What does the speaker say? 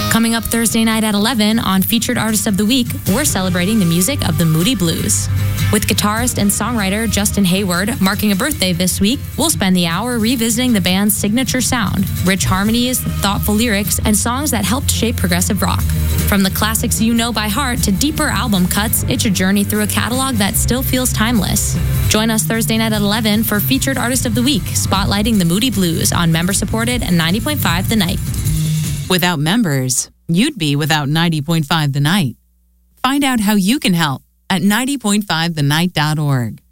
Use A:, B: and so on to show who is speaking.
A: Coming up Thursday night at 11 on Featured Artist of the Week, we're celebrating the music of the Moody Blues. With guitarist and songwriter Justin Hayward marking a birthday this week, we'll spend the hour revisiting the band's signature sound, rich harmonies, thoughtful lyrics, and songs that helped shape progressive rock. From the classics you know by heart to deeper album cuts, it's a journey through a catalog that still feels timeless. Join us Thursday night at 11 for Featured Artist of the Week, spotlighting the Moody Blues on member-supported 90.5 The Night.
B: Without members, you'd be without 90.5 The Night. Find out how you can help at 90.5thenight.org.